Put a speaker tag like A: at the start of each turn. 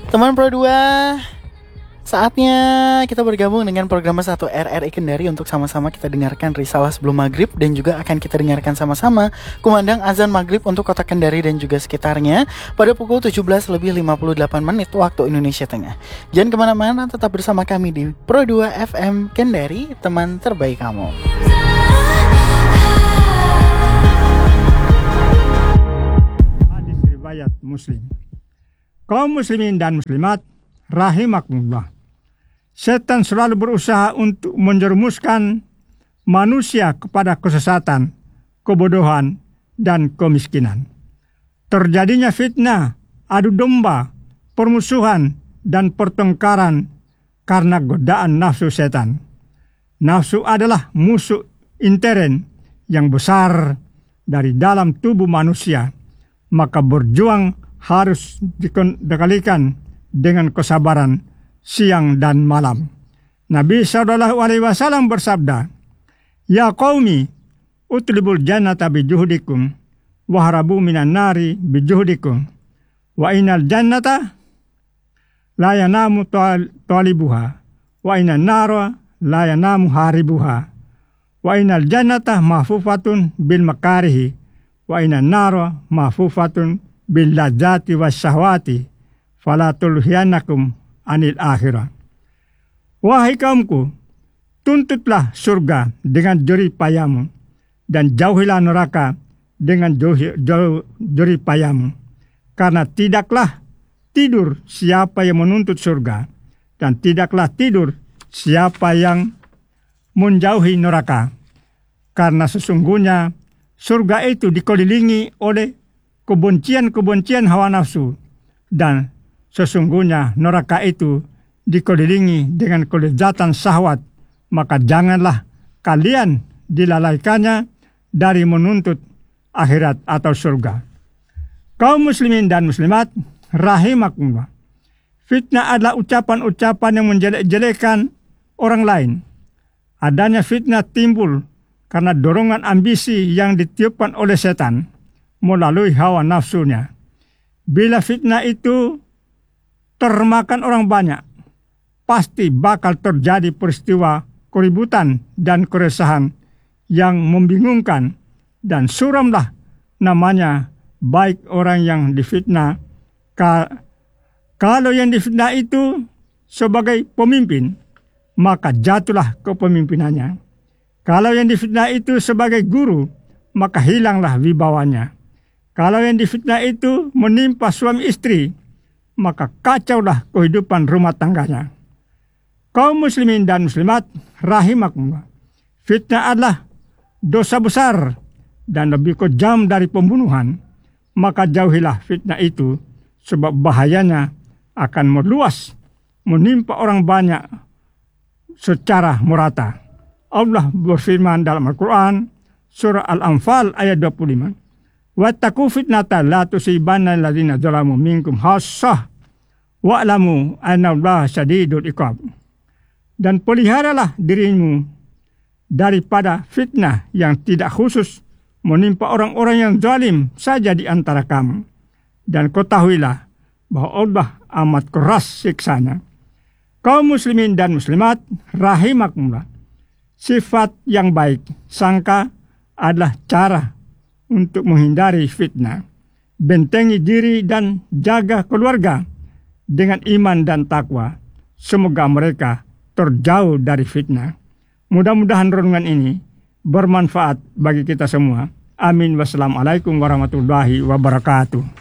A: Teman Pro 2, saatnya kita bergabung dengan program 1 RRI Kendari untuk sama-sama kita dengarkan risalah sebelum maghrib, dan juga akan kita dengarkan sama-sama kumandang azan maghrib untuk kota Kendari dan juga sekitarnya pada pukul 17:58 waktu Indonesia Tengah. Jangan kemana-mana, tetap bersama kami di Pro 2 FM Kendari, teman terbaik kamu.
B: Hadis riwayat Muslim. Kaum muslimin dan muslimat rahimakumullah. Setan selalu berusaha untuk menjerumuskan manusia kepada kesesatan, kebodohan, dan kemiskinan. Terjadinya fitnah, adu domba, permusuhan, dan pertengkaran karena godaan nafsu setan. Nafsu adalah musuh intern yang besar dari dalam tubuh manusia, maka berjuang harus dikendalikan dengan kesabaran siang dan malam. Nabi SAW bersabda, "Ya qaumi, utlibul jannata bijuhdikum, wahrabu minan nari bijuhdikum, wa inal jannata la yanamu talibuha, wa inan nara la yanamu haribuha, wa inal jannata mahfufatun bil makarihi, wa inan nara mahfufatun bil ladzati wasyahwati, fala tulhiyanakum anil akhirah." Wahai kaumku, tuntutlah surga dengan jerih payahmu, dan jauhilah neraka dengan jerih payahmu. Karena tidaklah tidur siapa yang menuntut surga, dan tidaklah tidur siapa yang menjauhi neraka. Karena sesungguhnya surga itu dikelilingi oleh kebencian-kebencian hawa nafsu, dan sesungguhnya neraka itu dikelilingi dengan kelezatan syahwat, maka janganlah kalian dilalaikannya dari menuntut akhirat atau surga. Kaum muslimin dan muslimat rahimakumullah. Fitnah adalah ucapan-ucapan yang menjelek-jelekan orang lain. Adanya fitnah timbul karena dorongan ambisi yang ditiupkan oleh setan melalui hawa nafsunya. Bila fitnah itu termakan orang banyak, pasti bakal terjadi peristiwa keributan dan keresahan yang membingungkan, dan suramlah namanya baik orang yang difitnah. Kalau yang difitnah itu sebagai pemimpin, maka jatuhlah kepemimpinannya. Kalau yang difitnah itu sebagai guru, maka hilanglah wibawanya. Kalau yang difitnah itu menimpa suami istri, maka kacaulah kehidupan rumah tangganya. Kaum muslimin dan muslimat rahimakumullah. Fitnah adalah dosa besar dan lebih kejam dari pembunuhan. Maka jauhilah fitnah itu, sebab bahayanya akan meluas, menimpa orang banyak secara merata. Allah berfirman dalam Al-Quran, surah Al-Anfal ayat 25. Wattaqu fitnatan la tusibanna alladziina zalamu minkum khassah wa'lamu annallaha syadidul iqab. Dan peliharalah dirimu daripada fitnah yang tidak khusus menimpa orang-orang yang zalim saja di antara kamu. Dan ketahuilah bahwa Allah amat keras siksanya. Kaum muslimin dan muslimat rahimakumullah. Sifat yang baik sangka adalah cara untuk menghindari fitnah. Bentengi diri dan jaga keluarga dengan iman dan takwa. Semoga mereka terjauh dari fitnah. Mudah-mudahan renungan ini bermanfaat bagi kita semua. Amin. Wassalamualaikum warahmatullahi wabarakatuh.